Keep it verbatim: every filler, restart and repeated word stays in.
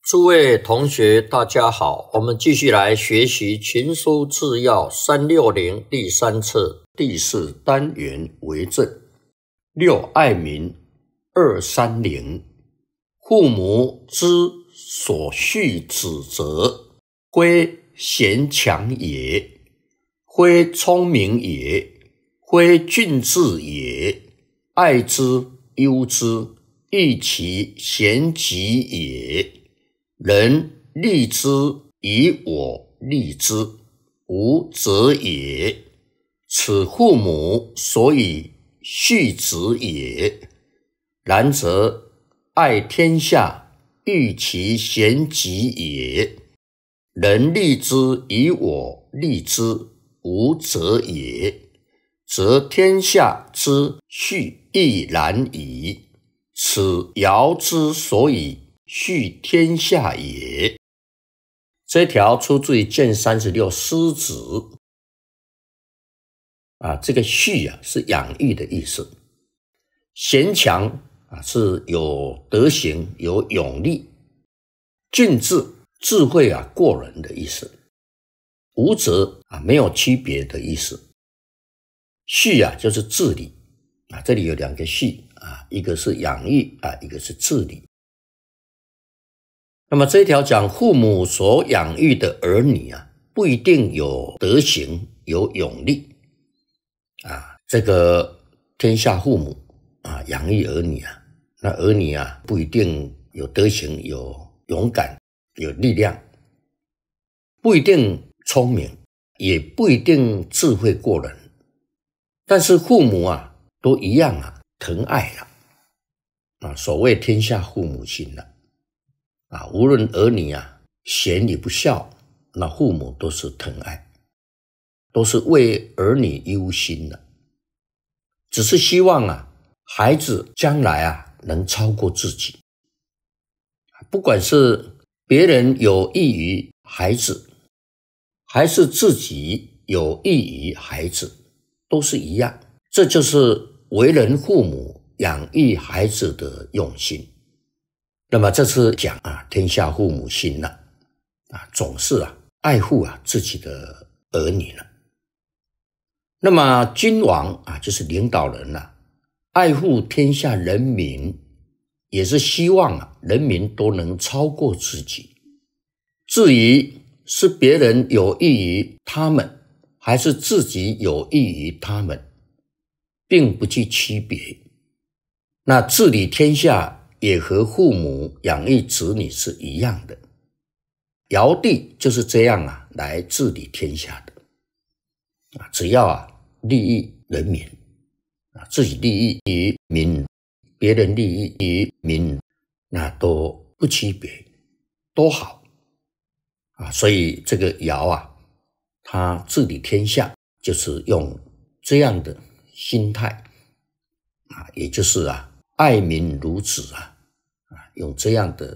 诸位同学，大家好，我们继续来学习《群书治要》三六零第三册第四单元为政。六爱民，二三零，父母之所恤子则，非贤强也，非聪明也，非俊智也，爱之，忧之，欲其贤吉也。人利之以我利之，无责也。此父母所以恤子也。然则爱天下，欲其贤吉也。人利之以我利之，无责也。则天下之恤亦然矣。此尧之所以恤天下也。这条出自于卷三十六诗子啊，这个恤啊是养育的意思，贤强啊是有德行、有勇力，俊智智慧啊过人的意思，无责啊没有区别的意思。恤啊就是治理啊，这里有两个恤啊，一个是养育啊，一个是治理。那么这一条讲父母所养育的儿女啊，不一定有德行、有勇力啊。这个天下父母啊，养育儿女啊，那儿女啊不一定有德行、有勇敢、有力量，不一定聪明，也不一定智慧过人，但是父母啊都一样啊，疼爱了啊。所谓天下父母心了。啊，无论儿女啊贤与不孝，那父母都是疼爱，都是为儿女忧心的，只是希望啊孩子将来啊能超过自己。不管是别人有益于孩子，还是自己有益于孩子，都是一样。这就是为人父母养育孩子的用心。那么这次讲啊，天下父母心了啊，总是啊爱护啊自己的儿女了。那么君王啊，就是领导人了，爱护天下人民，也是希望啊人民都能超过自己。至于是别人有益于他们，还是自己有益于他们，并不去区别。那治理天下也和父母养育子女是一样的。尧帝就是这样啊来治理天下的啊，只要啊利益人民啊，自己利益于民，别人利益于民，那都不区别，都好啊。所以这个尧啊，他治理天下就是用这样的心态啊，也就是啊爱民如子啊，啊，用这样的